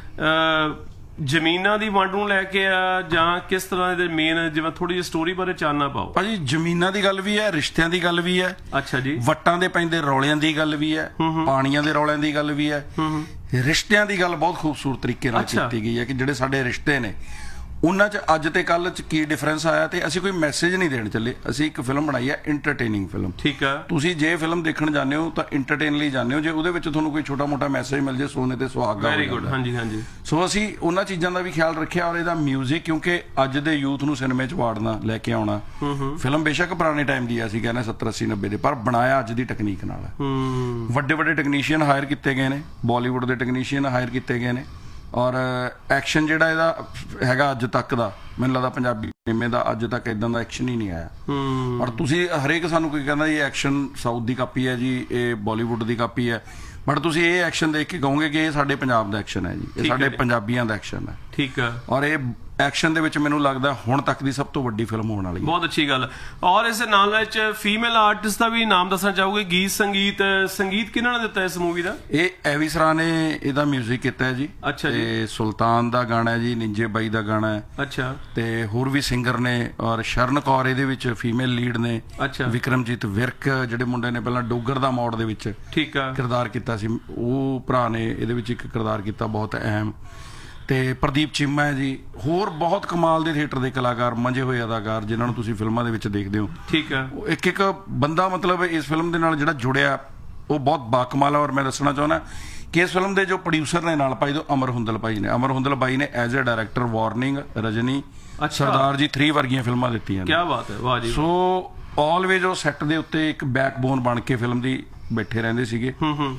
ਜ਼ਮੀਨਾਂ ਦੀ ਵੰਡ ਨੂੰ ਲੈ ਕੇ ਆ ਜਾਂ ਕਿਸ ਤਰ੍ਹਾਂ ਦੇ ਮੇਨ, ਜਿਵੇਂ ਥੋੜੀ ਜਿਹੀ ਸਟੋਰੀ ਬਾਰੇ ਚਾਨਣਾ ਪਾਓ ਭਾਜੀ। ਜ਼ਮੀਨਾਂ ਦੀ ਗੱਲ ਵੀ ਹੈ, ਰਿਸ਼ਤਿਆਂ ਦੀ ਗੱਲ ਵੀ ਹੈ। ਅੱਛਾ ਜੀ। ਵੱਟਾਂ ਦੇ ਪੈਂਦੇ ਰੌਲਿਆਂ ਦੀ ਗੱਲ ਵੀ ਹੈ, ਪਾਣੀਆਂ ਦੇ ਰੌਲਿਆਂ ਦੀ ਗੱਲ ਵੀ ਹੈ। ਰਿਸ਼ਤਿਆਂ ਦੀ ਗੱਲ ਬਹੁਤ ਖੂਬਸੂਰਤ ਤਰੀਕੇ ਨਾਲ ਕੀਤੀ ਗਈ ਹੈ ਕਿ ਜਿਹੜੇ ਸਾਡੇ ਰਿਸ਼ਤੇ ਨੇ ਉਹਨਾਂ 'ਚ ਅੱਜ ਤੇ ਕੱਲ੍ਹ 'ਚ ਕੀ ਡਿਫਰੈਂਸ ਆਇਆ। ਤੇ ਅਸੀਂ ਕੋਈ ਮੈਸੇਜ ਨਹੀਂ ਦੇਣ ਚੱਲੇ, ਅਸੀਂ ਇੱਕ ਫਿਲਮ ਬਣਾਈ ਹੈ ਇੰਟਰਟੇਨਿੰਗ ਫਿਲਮ। ਠੀਕ ਹੈ। ਤੁਸੀਂ ਜੇ ਫਿਲਮ ਦੇਖਣ ਜਾਂਦੇ ਹੋ ਤਾਂ ਇੰਟਰਟੇਨ ਲਈ ਜਾਂਦੇ ਹੋ, ਜੇ ਉਹਦੇ ਵਿੱਚ ਤੁਹਾਨੂੰ ਕੋਈ ਛੋਟਾ ਮੋਟਾ ਮੈਸੇਜ ਮਿਲ ਜੇ ਸੋਨੇ ਤੇ ਸੁਹਾਗਾ। Very good. ਹਾਂਜੀ ਹਾਂਜੀ। ਸੋ ਅਸੀਂ ਉਹਨਾਂ ਚੀਜ਼ਾਂ ਦਾ ਵੀ ਖਿਆਲ ਰੱਖਿਆ। ਔਰ ਇਹਦਾ ਮਿਊਜ਼ਿਕ, ਕਿਉਂਕਿ ਅੱਜ ਦੇ ਯੂਥ ਨੂੰ ਸਿਨੇਮੇ 'ਚ ਵਾੜਨਾ, ਲੈ ਕੇ ਆਉਣਾ, ਫਿਲਮ ਬੇਸ਼ੱਕ ਪੁਰਾਣੇ ਟਾਈਮ ਦੀ ਅਸੀਂ ਕਹਿੰਦੇ 70 80 90 ਦੇ, ਪਰ ਬਣਾਇਆ ਅੱਜ ਦੀ ਟੈਕਨੀਕ ਨਾਲ ਹੈ। ਵੱਡੇ ਵੱਡੇ ਟੈਕਨੀਸ਼ੀਅਨ ਹਾਇਰ ਕੀਤੇ ਗਏ ਨੇ, ਬਾਲੀਵੁੱਡ ਦੇ ਟੈਕਨੀਸ਼ੀਅਨ ਹਾਇਰ ਕੀਤੇ ਗਏ ਨੇ। ਔਰ ਐਕਸ਼ਨ ਜਿਹੜਾ ਇਹਦਾ ਹੈਗਾ ਅੱਜ ਤੱਕ ਦਾ, ਮੈਨੂੰ ਲੱਗਦਾ ਪੰਜਾਬੀ ਸਿਨੇਮੇ ਦਾ ਅੱਜ ਤੱਕ ਇਦਾਂ ਦਾ ਐਕਸ਼ਨ ਹੀ ਨਹੀਂ ਆਇਆ। ਔਰ ਤੁਸੀਂ ਹਰੇਕ ਸਾਨੂੰ ਕੋਈ ਕਹਿੰਦਾ ਇਹ ਐਕਸ਼ਨ ਸਾਊਥ ਦੀ ਕਾਪੀ ਹੈ ਜੀ, ਇਹ ਬਾਲੀਵੁੱਡ ਦੀ ਕਾਪੀ ਹੈ, ਬਟ ਤੁਸੀਂ ਇਹ ਐਕਸ਼ਨ ਦੇਖ ਕੇ ਕਹੋਗੇ ਕਿ ਇਹ ਸਾਡੇ ਪੰਜਾਬ ਦਾ ਐਕਸ਼ਨ ਹੈ ਜੀ, ਇਹ ਸਾਡੇ ਪੰਜਾਬੀਆਂ ਦਾ ਐਕਸ਼ਨ ਹੈ। ਠੀਕ ਹੈ। ਔਰ ਇਹ ਐਕਸ਼ਨ ਦੇ ਵਿੱਚ ਮੈਨੂੰ ਲੱਗਦਾ ਹੁਣ ਤੱਕ ਦੀ ਸਭ ਤੋਂ ਵੱਡੀ ਫਿਲਮ ਹੋਣ ਵਾਲੀ ਹੈ। ਬਹੁਤ ਅੱਛੀ ਗੱਲ। ਔਰ ਇਸ ਨਾਲ ਵਿੱਚ ਫੀਮੇਲ ਆਰਟਿਸਟ ਦਾ ਵੀ ਨਾਮ ਦੱਸਣਾ ਚਾਹੋਗੇ? ਗੀਤ ਸੰਗੀਤ ਕਿਹਨਾਂ ਨੇ ਦਿੱਤਾ ਇਸ ਮੂਵੀ ਦਾ? ਇਹ ਐਵੀ ਸਰਾ ਨੇ ਇਹਦਾ ਮਿਊਜ਼ਿਕ ਕੀਤਾ ਹੈ ਜੀ। ਅੱਛਾ ਜੀ। ਤੇ ਸੁਲਤਾਨ ਦਾ ਗਾਣਾ ਹੈ ਜੀ, ਨਿੰਜੇ ਬਾਈ ਦਾ ਗਾਣਾ ਹੈ। ਅੱਛਾ। ਤੇ ਹੋਰ ਵੀ ਸਿੰਗਰ ਨੇ, ਔਰ ਸ਼ਰਨ ਕੌਰ ਇਹਦੇ ਵਿੱਚ ਫੀਮੇਲ ਲੀਡ ਨੇ। ਅੱਛਾ। ਵਿਕਰਮਜੀਤ ਵਿਰਕ ਜਿਹੜੇ ਮੁੰਡੇ ਨੇ ਪਹਿਲਾਂ ਡੋਗਰ ਦਾ ਮੋੜ ਦੇ ਵਿੱਚ ਠੀਕ ਆ ਕਿਰਦਾਰ ਕੀਤਾ ਸੀ, ਉਹ ਭਰਾ ਨੇ ਇਹਦੇ ਵਿੱਚ ਇੱਕ ਕਿਰਦਾਰ ਕੀਤਾ ਬਹੁਤ ਅਹਿਮ। ਤੇ ਪ੍ਰਦੀਪ ਚੀਮਾ ਹੈ ਜੀ। ਹੋਰ ਬਹੁਤ ਕਮਾਲ ਦੇ ਥੀਏਟਰ ਦੇ ਕਲਾਕਾਰ, ਮੰਝੇ ਹੋਏ ਅਦਾਕਾਰ ਜਿਨ੍ਹਾਂ ਨੂੰ ਤੁਸੀਂ ਫਿਲਮਾਂ ਦੇ ਵਿੱਚ ਦੇਖਦੇ ਹੋ। ਠੀਕ ਆ। ਇੱਕ ਇੱਕ ਬੰਦਾ ਮਤਲਬ ਇਸ ਫਿਲਮ ਦੇ ਨਾਲ ਜਿਹੜਾ ਜੁੜਿਆ ਉਹ ਬਹੁਤ ਬਾਕਮਾਲ ਹੈ। ਔਰ ਮੈਂ ਦੱਸਣਾ ਚਾਹੁੰਦਾ ਕਿ ਇਸ ਫਿਲਮ ਦੇ ਜੋ ਪ੍ਰੋਡਿਊਸਰ ਨੇ ਨਾਲ ਭਾਈ, ਅਮਰ ਹੁੰਦਲ ਭਾਈ ਨੇ, ਅਮਰ ਹੁੰਦਲ ਭਾਈ ਨੇ as a director warning, Rajni, Sardar ji 3 ਵਰਗੀਆਂ ਫਿਲਮਾਂ ਦਿੱਤੀਆਂ ਨੇ। ਕੀ ਬਾਤ ਹੈ, ਵਾਹ ਜੀ। ਸੋ ਆਲਵੇਜ਼ ਉਹ ਸੈੱਟ ਦੇ ਉੱਤੇ ਇੱਕ ਬੈਕਬੋਨ ਬਣ ਕੇ ਫਿਲਮ ਦੀ ਬੈਠੇ ਰਹਿੰਦੇ ਸੀਗੇ।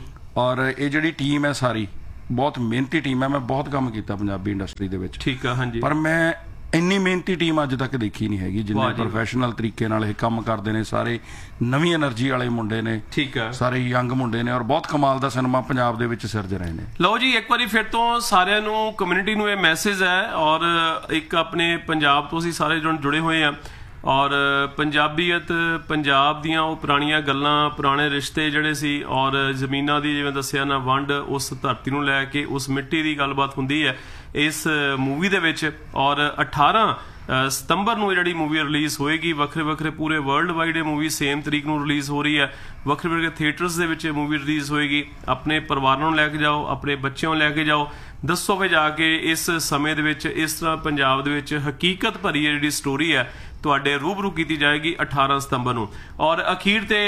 ਔਰ ਇਹ ਜਿਹੜੀ ਟੀਮ ਹੈ ਸਾਰੀ ਬਹੁਤ ਮਿਹਨਤੀ ਟੀਮ ਹੈ। ਮੈਂ ਬਹੁਤ ਕੰਮ ਕੀਤਾ ਪੰਜਾਬੀ ਇੰਡਸਟਰੀ ਦੇ ਵਿੱਚ। ਠੀਕ ਆ। ਹਾਂਜੀ। ਪਰ ਮੈਂ ਇੰਨੀ ਮਿਹਨਤੀ ਟੀਮ ਅੱਜ ਤੱਕ ਦੇਖੀ ਨਹੀਂ ਹੈਗੀ ਜਿੰਨੇ ਪ੍ਰੋਫੈਸ਼ਨਲ ਤਰੀਕੇ ਨਾਲ ਇਹ ਕੰਮ ਕਰਦੇ ਨੇ। ਸਾਰੇ ਨਵੀਂ એનર્ਜੀ ਵਾਲੇ ਮੁੰਡੇ ਨੇ। ਠੀਕ ਆ। ਸਾਰੇ ਯੰਗ ਮੁੰਡੇ ਨੇ ਔਰ ਬਹੁਤ ਕਮਾਲ ਦਾ ਸਿਨੇਮਾ ਪੰਜਾਬ ਦੇ ਵਿੱਚ ਸਿਰਜ ਰਹੇ ਨੇ। ਲਓ ਜੀ, ਇੱਕ ਵਾਰੀ ਫਿਰ ਤੋਂ ਸਾਰਿਆਂ ਨੂੰ, ਕਮਿਊਨਿਟੀ ਨੂੰ ਇਹ ਮੈਸੇਜ ਹੈ। ਔਰ ਇੱਕ ਆਪਣੇ ਪੰਜਾਬ ਤੋਂ ਅਸੀਂ ਸਾਰੇ ਜੁੜੇ ਹੋਏ ਆ, ਔਰ ਪੰਜਾਬੀਅਤ, ਪੰਜਾਬ ਦੀਆਂ ਉਹ ਪੁਰਾਣੀਆਂ ਗੱਲਾਂ, ਪੁਰਾਣੇ ਰਿਸ਼ਤੇ ਜਿਹੜੇ ਸੀ, ਔਰ ਜ਼ਮੀਨਾਂ ਦੀ ਜਿਵੇਂ ਦੱਸਿਆ ਨਾ ਵੰਡ, ਉਸ ਧਰਤੀ ਨੂੰ ਲੈ ਕੇ ਉਸ ਮਿੱਟੀ ਦੀ ਗੱਲਬਾਤ ਹੁੰਦੀ ਹੈ ਇਸ ਮੂਵੀ ਦੇ ਵਿੱਚ। ਔਰ 18 ਸਤੰਬਰ ਨੂੰ ਜਿਹੜੀ ਮੂਵੀ ਰਿਲੀਜ਼ ਹੋਏਗੀ। ਵੱਖਰੇ ਵੱਖਰੇ ਪੂਰੇ ਵਰਲਡ ਵਾਈਡ ਇਹ ਮੂਵੀ ਸੇਮ ਤਰੀਕ ਨੂੰ ਰਿਲੀਜ਼ ਹੋ ਰਹੀ ਹੈ। ਵੱਖਰੇ ਵੱਖਰੇ ਥੀਏਟਰਸ ਦੇ ਵਿੱਚ ਇਹ ਮੂਵੀ ਰਿਲੀਜ਼ ਹੋਏਗੀ। ਆਪਣੇ ਪਰਿਵਾਰ ਨੂੰ ਲੈ ਕੇ ਜਾਓ, ਆਪਣੇ ਬੱਚਿਆਂ ਨੂੰ ਲੈ ਕੇ ਜਾਓ, ਦੱਸੋ ਵੀ ਜਾ ਕੇ ਇਸ ਸਮੇਂ ਦੇ ਵਿੱਚ ਇਸ ਤਰ੍ਹਾਂ ਪੰਜਾਬ ਦੇ ਵਿੱਚ ਹਕੀਕਤ ਭਰੀ ਜਿਹੜੀ ਸਟੋਰੀ ਹੈ ਤੁਹਾਡੇ ਰੂਬਰੂ ਕੀਤੀ ਜਾਏਗੀ 18 ਸਤੰਬਰ ਨੂੰ। ਔਰ ਅਖੀਰ ਤੇ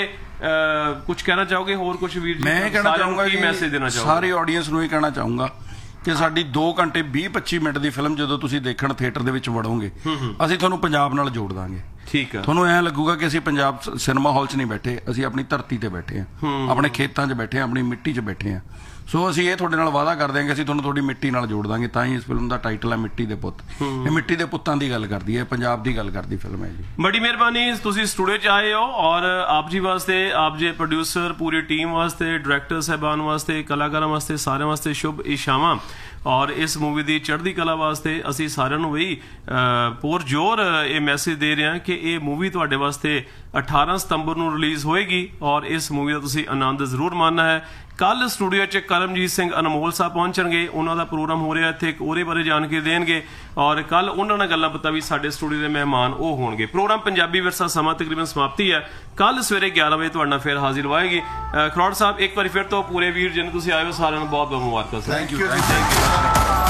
ਕੁਝ ਕਹਿਣਾ ਚਾਹੋਗੇ ਹੋਰ? ਕੁਝ ਵੀਰ ਜੀ ਮੈਂ ਕਹਿਣਾ ਚਾਹੂੰਗਾ ਕੀ ਮੈਸੇਜ ਦੇਣਾ ਚਾਹੋਗੇ? ਸਾਰੀ ਆਡੀਅנס ਨੂੰ ਇਹ ਕਹਿਣਾ ਚਾਹੂੰਗਾ ਕਿ ਸਾਡੀ 2 ਘੰਟੇ 20-25 ਮਿੰਟ ਦੀ ਫਿਲਮ ਜਦੋਂ ਤੁਸੀਂ ਦੇਖਣ ਥੀਏਟਰ ਦੇ ਵਿੱਚ ਵੜੋਗੇ, ਅਸੀਂ ਤੁਹਾਨੂੰ ਪੰਜਾਬ ਨਾਲ ਜੋੜ ਦਾਂਗੇ। ਠੀਕ ਆ। ਤੁਹਾਨੂੰ ਐਂ ਲੱਗੂਗਾ ਕਿ ਅਸੀਂ ਪੰਜਾਬ ਸਿਨੇਮਾ ਹਾਲ 'ਚ ਨਹੀਂ ਬੈਠੇ, ਅਸੀਂ ਆਪਣੀ ਧਰਤੀ ਤੇ ਬੈਠੇ ਹਾਂ, ਆਪਣੇ ਖੇਤਾਂ 'ਚ ਬੈਠੇ ਹਾਂ, ਆਪਣੀ ਮਿੱਟੀ 'ਚ ਬੈਠੇ ਹਾਂ। ਸੋ ਅਸੀਂ ਇਹ ਤੁਹਾਡੇ ਨਾਲ ਵਾਅਦਾ ਕਰਦੇ ਹਾਂ ਕਿ ਅਸੀਂ ਤੁਹਾਨੂੰ ਤੁਹਾਡੀ ਮਿੱਟੀ ਨਾਲ ਜੋੜ ਦਾਂਗੇ। ਤਾਂ ਹੀ ਇਸ ਫਿਲਮ ਦਾ ਟਾਈਟਲ ਹੈ ਮਿੱਟੀ ਦੇ ਪੁੱਤ। ਇਹ ਮਿੱਟੀ ਦੇ ਪੁੱਤਾਂ ਦੀ ਗੱਲ ਕਰਦੀ ਹੈ, ਪੰਜਾਬ ਦੀ ਗੱਲ ਕਰਦੀ ਫਿਲਮ ਹੈ ਜੀ। ਬੜੀ ਮਿਹਰਬਾਨੀ, ਤੁਸੀਂ ਸਟੂਡੀਓ 'ਚ ਆਏ ਹੋ। ਔਰ ਆਪ ਜੀ ਵਾਸਤੇ, ਆਪ ਜੀ ਪ੍ਰੋਡਿਊਸਰ, ਪੂਰੀ ਟੀਮ ਵਾਸਤੇ, ਡਾਇਰੈਕਟਰ ਸਾਹਿਬਾਨ ਵਾਸਤੇ, ਕਲਾਕਾਰਾਂ ਵਾਸਤੇ, ਸਾਰਿਆਂ ਵਾਸਤੇ ਸ਼ੁਭ ਇਸ਼ਾਵਾਂ। ਔਰ ਇਸ ਮੂਵੀ ਦੀ ਚੜ੍ਹਦੀ ਕਲਾ ਵਾਸਤੇ ਅਸੀਂ ਸਾਰਿਆਂ ਨੂੰ ਬਈ ਪੁਰਜੋਰ ਇਹ ਮੈਸੇਜ ਦੇ ਰਹੇ ਹਾਂ ਕਿ ਇਹ ਮੂਵੀ ਤੁਹਾਡੇ ਵਾਸਤੇ 18 ਸਤੰਬਰ ਨੂੰ ਰਿਲੀਜ਼ ਹੋਏਗੀ ਔਰ ਇਸ ਮੂਵੀ ਦਾ ਤੁਸੀਂ ਆਨੰਦ ਜ਼ਰੂਰ ਮਾਣਨਾ ਹੈ। ਕੱਲ ਸਟੂਡੀਓ 'ਚ ਕਰਮਜੀਤ ਸਿੰਘ ਅਨਮੋਲ ਸਾਹਿਬ ਪਹੁੰਚਣਗੇ, ਉਹਨਾਂ ਦਾ ਪ੍ਰੋਗਰਾਮ ਹੋ ਰਿਹਾ ਇੱਥੇ, ਉਹਦੇ ਬਾਰੇ ਜਾਣਕਾਰੀ ਦੇਣਗੇ ਔਰ ਕੱਲ ਉਹਨਾਂ ਨਾਲ ਗੱਲਾਂ ਪਤਾ ਵੀ ਸਾਡੇ ਸਟੂਡੀਓ ਦੇ ਮਹਿਮਾਨ ਉਹ ਹੋਣਗੇ। ਪ੍ਰੋਗਰਾਮ ਪੰਜਾਬੀ ਵਿਰਸਾ ਸਮਾਂ ਤਕਰੀਬਨ ਸਮਾਪਤੀ ਹੈ। ਕੱਲ ਸਵੇਰੇ 11 ਵਜੇ ਤੁਹਾਡੇ ਨਾਲ ਫਿਰ ਹਾਜ਼ਰ ਹੋਏਗੀ। ਖਰੋੜ ਸਾਹਿਬ ਇੱਕ ਵਾਰੀ ਫਿਰ ਤੋਂ ਪੂਰੇ ਵੀਰ ਜਿਹਨੂੰ ਤੁਸੀਂ ਆਏ ਹੋ ਸਾਰਿਆਂ ਨੂੰ ਬਹੁਤ ਬਹੁਤ ਮੁਬਾਰਕਾਂ। Thank you.